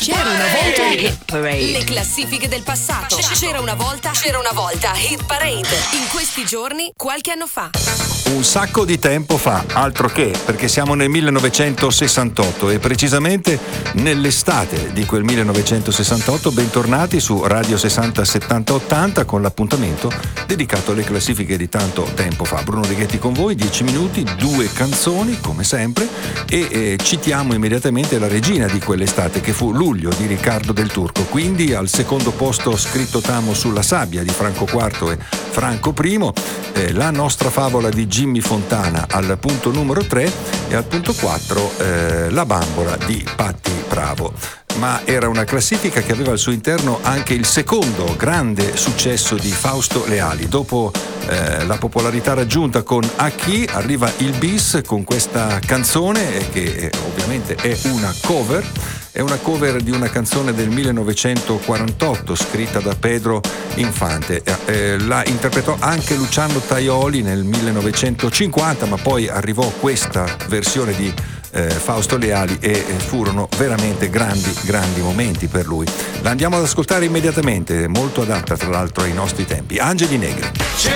C'era una volta Hit Parade. Le classifiche del passato. C'era una volta Hit Parade. In questi giorni, qualche anno fa. Un sacco di tempo fa, altro che, perché siamo nel 1968 e precisamente nell'estate di quel 1968. Bentornati su Radio 60 70 80 con l'appuntamento dedicato alle classifiche di tanto tempo fa. Bruno Righetti con voi, 10 minuti, 2 canzoni come sempre e citiamo immediatamente la regina di quell'estate che fu Luglio di Riccardo del Turco. Quindi al secondo posto Scritto T'amo sulla sabbia di Franco IV e Franco I, la nostra favola di Jimmy Fontana al punto numero 3 e al punto 4 La bambola di Patti Bravo. Ma era una classifica che aveva al suo interno anche il secondo grande successo di Fausto Leali. Dopo la popolarità raggiunta con A Chi arriva il bis con questa canzone che ovviamente è una cover. È una cover di una canzone del 1948 scritta da Pedro Infante. La interpretò anche Luciano Tajoli nel 1950, ma poi arrivò questa versione di Fausto Leali e furono veramente grandi momenti per lui. La andiamo ad ascoltare immediatamente, molto adatta tra l'altro ai nostri tempi. Angeli Negri.